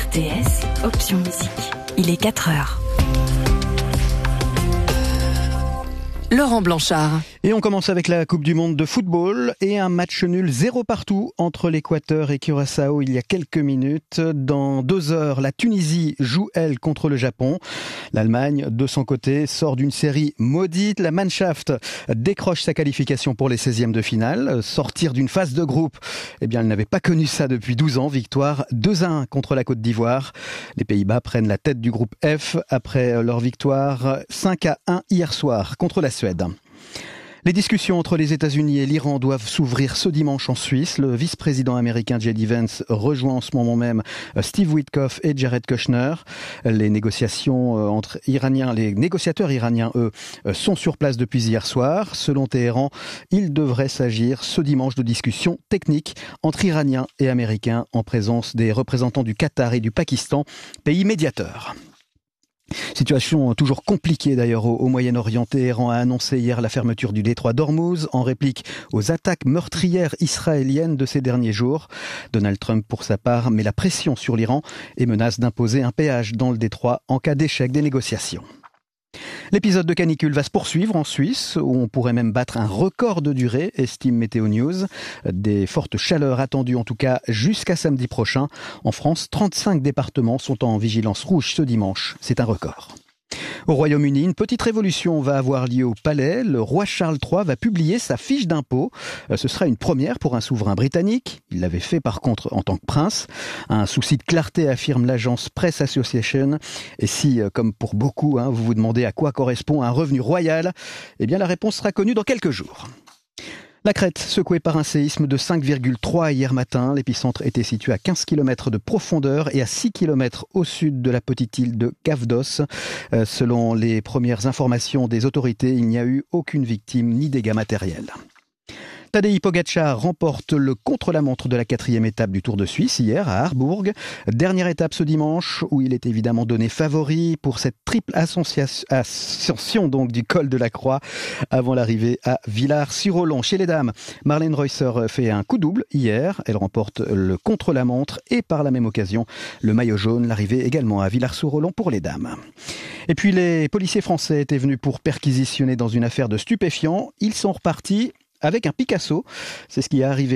RTS, option musique. Il est 4 heures. Laurent Blanchard. Et on commence avec la Coupe du Monde de football et un match nul 0 partout entre l'Équateur et Curaçao il y a quelques minutes. Dans 2 heures, la Tunisie joue, elle, contre le Japon. L'Allemagne, de son côté, sort d'une série maudite. La Mannschaft décroche sa qualification pour les 16e de finale. Sortir d'une phase de groupe, eh bien, elle n'avait pas connu ça depuis 12 ans. Victoire 2-1 contre la Côte d'Ivoire. Les Pays-Bas prennent la tête du groupe F après leur victoire 5-1 hier soir contre la Suède. Les discussions entre les États-Unis et l'Iran doivent s'ouvrir ce dimanche en Suisse. Le vice-président américain J.D. Vance rejoint en ce moment même Steve Witkoff et Jared Kushner. Les négociateurs iraniens, eux, sont sur place depuis hier soir. Selon Téhéran, il devrait s'agir ce dimanche de discussions techniques entre Iraniens et Américains en présence des représentants du Qatar et du Pakistan, pays médiateurs. Situation toujours compliquée d'ailleurs au Moyen-Orient. Téhéran a annoncé hier la fermeture du détroit d'Ormuz en réplique aux attaques meurtrières israéliennes de ces derniers jours. Donald Trump, pour sa part, met la pression sur l'Iran et menace d'imposer un péage dans le détroit en cas d'échec des négociations. L'épisode de canicule va se poursuivre en Suisse, où on pourrait même battre un record de durée, estime Météo News. Des fortes chaleurs attendues en tout cas jusqu'à samedi prochain. En France, 35 départements sont en vigilance rouge ce dimanche. C'est un record. Au Royaume-Uni, une petite révolution va avoir lieu au Palais. Le roi Charles III va publier sa fiche d'impôt. Ce sera une première pour un souverain britannique. Il l'avait fait par contre en tant que prince. Un souci de clarté, affirme l'agence Press Association. Et si, comme pour beaucoup, vous vous demandez à quoi correspond un revenu royal, eh bien la réponse sera connue dans quelques jours. La Crète, secouée par un séisme de 5,3 hier matin. L'épicentre était situé à 15 km de profondeur et à 6 km au sud de la petite île de Kavdos. Selon les premières informations des autorités, il n'y a eu aucune victime ni dégâts matériels. Tadej Pogačar remporte le contre-la-montre de la 4e étape du Tour de Suisse hier à Harbourg. Dernière étape ce dimanche où il est évidemment donné favori pour cette triple ascension donc du col de la Croix avant l'arrivée à Villars-sur-Olon. Chez les dames, Marlene Reusser fait un coup double hier. Elle remporte le contre-la-montre et par la même occasion le maillot jaune. L'arrivée également à Villars-sur-Olon pour les dames. Et puis les policiers français étaient venus pour perquisitionner dans une affaire de stupéfiants. Ils sont repartis avec un Picasso. C'est ce qui est arrivé